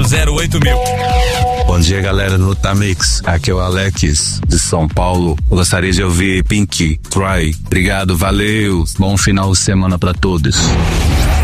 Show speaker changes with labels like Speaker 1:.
Speaker 1: 8080.
Speaker 2: Bom dia, galera do Tamix. Aqui é o Alex, de São Paulo. Eu gostaria de ouvir Pink, Cry. Obrigado, valeu. Bom final de semana pra todos.